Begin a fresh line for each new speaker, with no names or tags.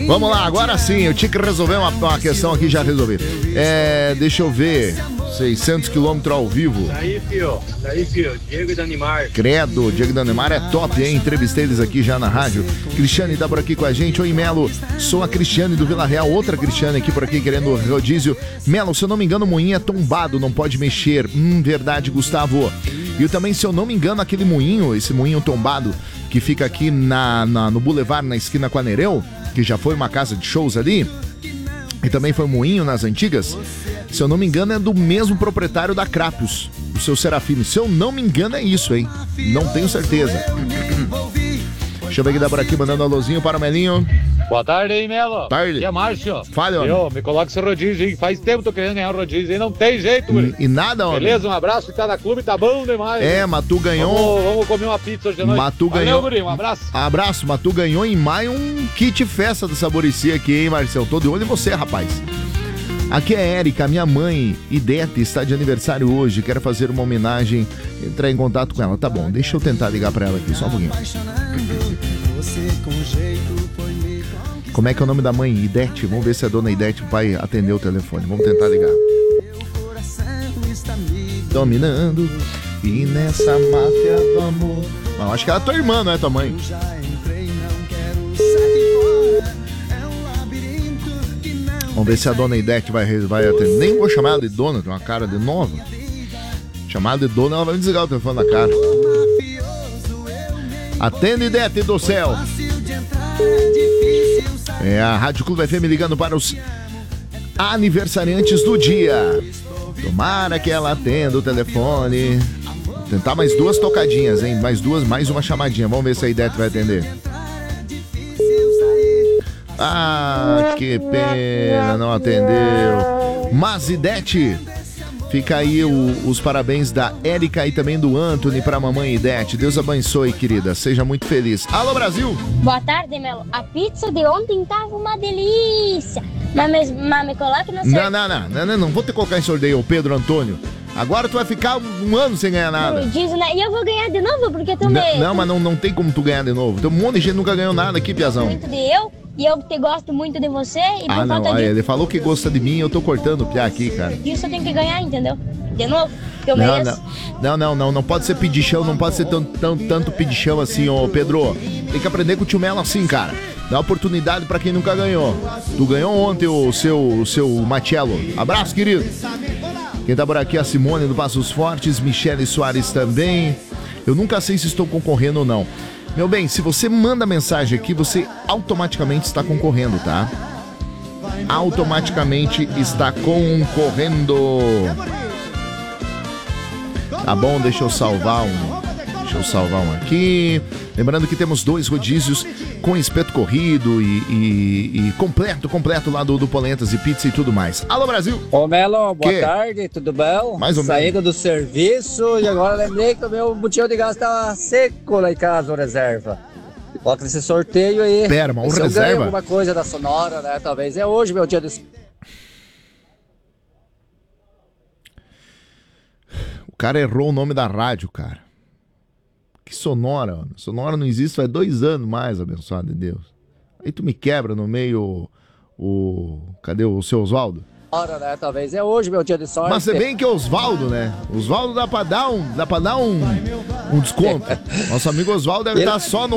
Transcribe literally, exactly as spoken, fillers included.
Vamos lá, agora sim, eu tinha que resolver uma, uma questão aqui, já resolvi. É, deixa eu ver, seiscentos quilômetros ao vivo.
Daí, fio, daí, fio, Diego e Danimar.
Credo, Diego e Danimar é top, hein? Entrevistei eles aqui já na rádio. Cristiane tá por aqui com a gente. Oi, Melo, sou a Cristiane do Vila Real, outra Cristiane aqui por aqui querendo rodízio. Melo, se eu não me engano, o moinho é tombado, não pode mexer. Hum, verdade, Gustavo. E também, se eu não me engano, aquele moinho, esse moinho tombado que fica aqui na, na, no Boulevard, na esquina com a Nereu, que já foi uma casa de shows ali, e também foi moinho nas antigas, se eu não me engano é do mesmo proprietário da Crapios, o seu Serafino. Se eu não me engano é isso, hein? Não tenho certeza. Deixa eu ver quem dá por aqui, mandando um alôzinho para o Melinho.
Boa tarde aí, Melo.
Tarde.
Aqui é Márcio.
Fale, homem.
Eu, me coloca esse rodízio, hein? Faz tempo que tô querendo ganhar um rodízio, hein? Não tem jeito, guri.
E, e nada, homem.
Beleza, um abraço, que tá na clube, tá bom demais.
É, mas tu ganhou...
Vamos, vamos comer uma pizza hoje de noite.
Mas tu
Valeu,
ganhou...
guri, um abraço.
Abraço, mas tu ganhou em maio um kit festa do Saborici aqui, hein, Marcelo? Tô de olho em você, rapaz. Aqui é a Érica, minha mãe, Idete, está de aniversário hoje, quero fazer uma homenagem, entrar em contato com ela. Tá bom, deixa eu tentar ligar pra ela aqui, só um pouquinho. Como é que é o nome da mãe? Idete. Vamos ver se a dona Idete vai atender o telefone. Vamos tentar ligar. Dominando e nessa máfia do amor. Não, acho que ela é tua irmã, não é tua mãe? Vamos ver se a dona Idete vai, vai atender. Nem vou chamar ela de dona, tem uma cara de nova. Chamada de dona, ela vai me desligar o telefone na cara. Atende, Idete do céu. É a Rádio Clube F M ligando para os aniversariantes do dia. Tomara que ela atenda o telefone. Vou tentar mais duas tocadinhas, hein? Mais duas, mais uma chamadinha. Vamos ver se a Idete vai atender. Ah, que pena, não atendeu. Mas, Idete, fica aí o, os parabéns da Érica e também do Anthony pra mamãe Idete. Deus abençoe, querida. Seja muito feliz. Alô, Brasil!
Boa tarde, Melo. A pizza de ontem tava uma delícia. Mas, mas me coloque no sorteio.
Não, não, não, não, não, não vou te colocar em sorteio, Pedro Antônio. Agora tu vai ficar um ano sem ganhar nada.
Diz, né? E eu vou ganhar de novo, porque tu
N-
me...
Não, mas não, não tem como tu ganhar de novo. Tem um monte de gente que nunca ganhou nada aqui, Piazão.
muito de eu, e eu te gosto muito de você, e por
Ah, não,
falta
olha,
de...
ele falou que gosta de mim, eu tô cortando o Piá aqui, cara.
Isso eu tenho que ganhar, entendeu? De novo, que eu
Não,
mereço.
não, não, não, não, não pode ser pedichão, não pode ser tão, tão, tanto pedichão assim, ô Pedro. Tem que aprender com o tio Melo assim, cara. Dá oportunidade pra quem nunca ganhou. Tu ganhou ontem o seu, o seu Matiello. Abraço, querido. Quem tá por aqui é a Simone do Passos Fortes, Michele Soares também. Eu nunca sei se estou concorrendo ou não. Meu bem, se você manda mensagem aqui, você automaticamente está concorrendo, tá? Automaticamente está concorrendo. Tá bom, deixa eu salvar um. Deixa eu salvar um aqui. Lembrando que temos dois rodízios com espeto corrido e, e, e completo, completo lá do, do Polentas e pizza e tudo mais. Alô, Brasil!
Ô, Melo, boa
Que?
tarde, tudo bom?
Mais ou menos.
Saída do serviço e agora lembrei que o meu botijão de gás tá seco lá em casa, o reserva. Coloca nesse sorteio aí.
Pera, mas o
Se eu
reserva?
ganho alguma coisa da Sonora, né? Talvez é hoje meu dia de...
O cara errou o nome da rádio, cara. Que Sonora, mano. Sonora não existe faz dois anos mais, abençoado de Deus. Aí tu me quebra no meio o... Cadê o seu Oswaldo?
Sonora, né? Talvez é hoje meu dia de sorte.
Mas você bem que é Oswaldo, né? Oswaldo dá pra dar um, dá pra dar um, um desconto. Nosso amigo Oswaldo deve
Ele-
estar só no